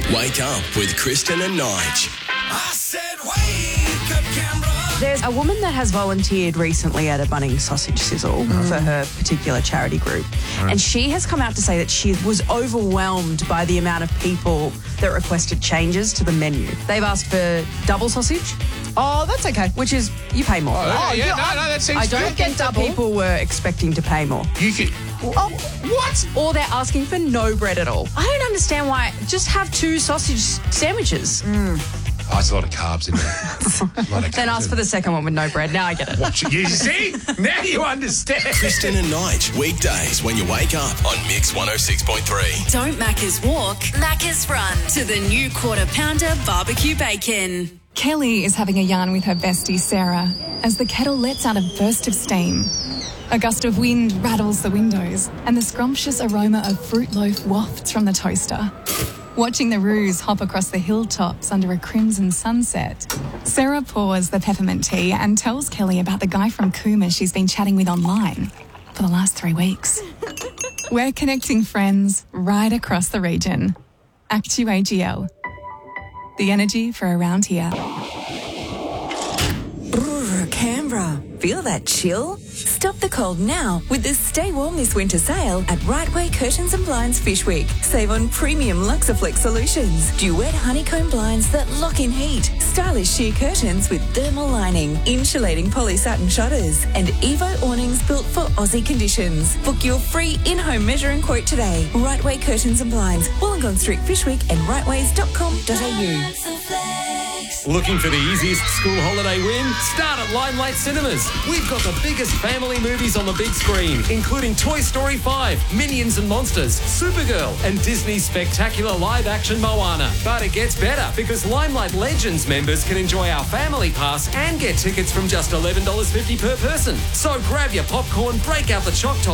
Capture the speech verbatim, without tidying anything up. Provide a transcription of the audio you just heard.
Wake up with Kristen and Nige. I said wake up, Canberra. There's a woman that has volunteered recently at a Bunnings sausage sizzle mm. for her particular charity group. Right. And she has come out to say that she was overwhelmed by the amount of people that requested changes to the menu. They've asked for double sausage. Oh, that's okay. Which is, you pay more. Oh, oh yeah, no, no, that seems I don't good. think that people were expecting to pay more. You can... Oh, what? Or they're asking for no bread at all. I don't understand why. Just have two sausage sandwiches. Mm. Oh, there's a lot of carbs in there. A lot of then ask for the second one with no bread. Now I get it. Watch it. You see? Now you understand. Kristen and Nige, weekdays when you wake up on Mix one oh six point three. Don't Macca's walk, Macca's run to the new Quarter Pounder barbecue bacon. Kelly is having a yarn with her bestie Sarah as the kettle lets out a burst of steam. A gust of wind rattles the windows and the scrumptious aroma of fruit loaf wafts from the toaster. Watching the roos hop across the hilltops under a crimson sunset, Sarah pours the peppermint tea and tells Kelly about the guy from Cooma she's been chatting with online for the last three weeks. We're connecting friends right across the region. Actu A G L. The energy for around here. Brr, Canberra. Feel that chill? Stop the cold now with the Stay Warm This Winter sale at Right Way Curtains and Blinds Fish Week. Save on premium Luxaflex solutions, duet honeycomb blinds that lock in heat, stylish sheer curtains with thermal lining, insulating polysatin shutters, and Evo awnings built for Aussie conditions. Book your free in-home measure and quote today. Right Way Curtains and Blinds, Wollongong Street Fish Week and rightways dot com dot a u. Looking for the easiest school holiday win? Start at Limelight Cinemas. We've got the biggest family movies on the big screen, including Toy Story five, Minions and Monsters, Supergirl, and Disney's spectacular live-action Moana. But it gets better because Limelight Legends members can enjoy our family pass and get tickets from just eleven dollars fifty per person. So grab your popcorn, break out the choc